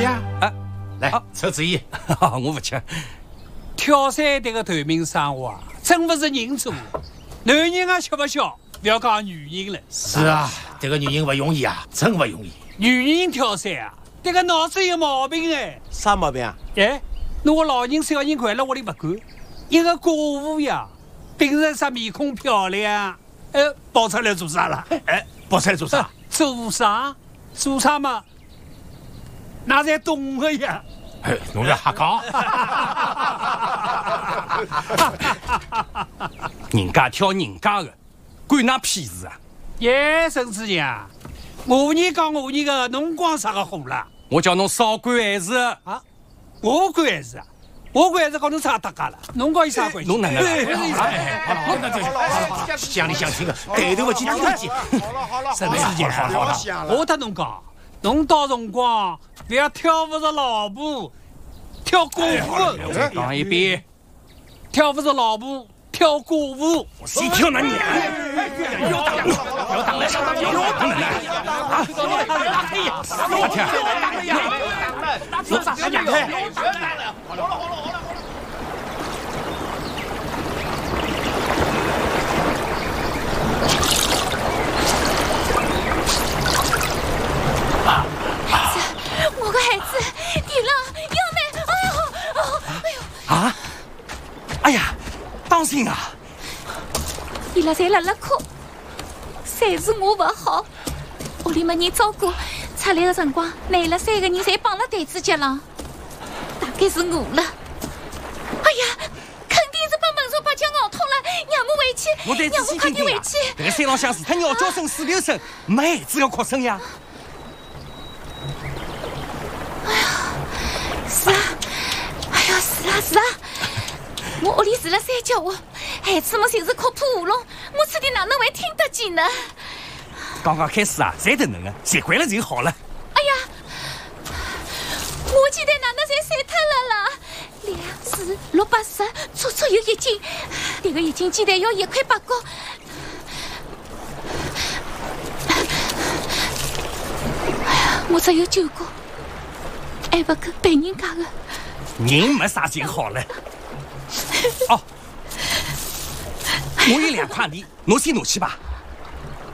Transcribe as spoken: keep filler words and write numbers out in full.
呀，啊，来，抽支烟。 我不吃。跳伞这个头名生活啊，真不是人做。男人啊，吃不消，不要讲女人了。 是啊，这个女人不容易啊，真不容易。 女人跳伞啊，这个脑子有毛病哎。 啥毛病啊？ 哎，那我老人小人快乐，我里不管。一个过户呀，平时啥面孔漂亮，哎，跑出来做啥了？ 哎，跑出来做啥？ 做啥？做啥嘛？那在懂个呀？ 哎，侬在瞎讲。 人家跳人家的，关那屁事啊！耶，沈子强，我你讲我你个，侬光啥个火了？我叫侬少管闲事啊！我管闲事啊！我管闲事跟侬差搭嘎了，侬跟伊啥关系？侬哪能？ 好了好了，好了，讲理想听个，抬头不见低头见。 好了好了， 沈子强， 好了好了， 我跟侬讲，侬到辰光不要跳不着老婆，跳过户。讲一遍，跳不着老婆。跳过舞， 我谁跳那娘？不要打了，不要打了，不要打了！啊！我天！我咋还两开？好了好了好了！ 孩子，我个孩子，你了，要妹，哎呦，哦，哎呦！ 啊！哎呀！当心啊！ 伊拉侪辣辣哭，侪是我不好，屋里没人照顾，出来的辰光，拿了三个人侪绑了台子脚浪，大概是我了。哎呀，肯定是把门锁把脚咬痛了，让我回去， 我再让我快点回去。 这个山浪向除脱鸟叫声、水流声，没孩子的哭声呀。 哎呀，是啊，哎呀，是啊是啊。我屋里住了三角屋，孩子们侪是哭破喉咙，我此地哪能会听得见呢？ 刚刚开始啊，侪等能个，习惯了就好了。 哎呀，我记得哪能侪散脱了啦？两四六八十，绰绰有一斤。这个一斤鸡蛋要一块八角。哎呀，我只有九个，还不够别人家的。 人没啥就好了。哦，我有两块地，侬先拿去吧。